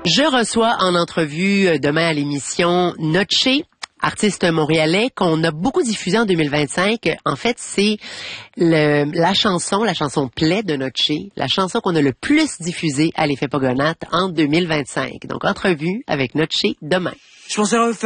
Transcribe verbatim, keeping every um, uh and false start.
Je reçois en entrevue demain à l'émission Noche, artiste montréalais qu'on a beaucoup diffusé en deux mille vingt-cinq. En fait, c'est le, la chanson, la chanson Plaie de Noche, la chanson qu'on a le plus diffusée à l'Effet Pogonat en deux mille vingt-cinq. Donc, entrevue avec Noche demain. Je pensais